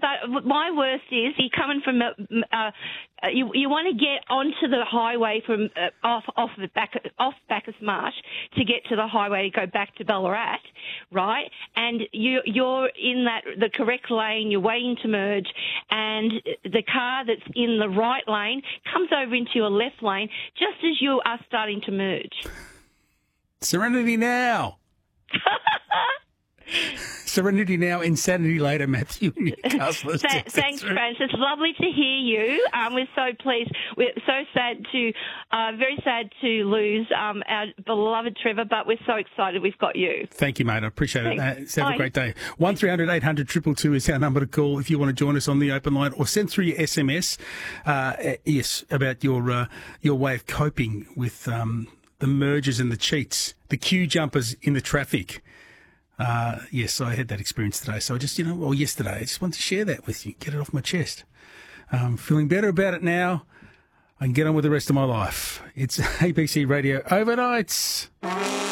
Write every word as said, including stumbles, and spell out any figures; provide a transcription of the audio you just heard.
but my worst is you're coming from a, uh, you you want to get onto the highway from uh, off off the back off Bacchus Marsh to get to the highway to go back to Ballarat, right? And you you're in that the correct lane. You're waiting to merge, and the car that's in the right lane comes over into your left lane just as you are starting to merge. Serenity now. Serenity now, insanity later, Matthew. Newcastle. Th- thanks, Francis. Lovely to hear you. Um, we're so pleased. We're so sad to, uh, very sad to lose um, our beloved Trevor, but we're so excited we've got you. Thank you, mate. I appreciate Thanks. it. Uh, have Bye. a great day. one three hundred eight hundred two two two is our number to call if you want to join us on the open line, or send through your S M S. Uh, yes, about your uh, your way of coping with um, the mergers and the cheats, the queue jumpers in the traffic. Uh, yes, I had that experience today. So I just, you know, or yesterday, I just wanted to share that with you, get it off my chest. Um, feeling better about it now. I can get on with the rest of my life. It's A B C Radio Overnights.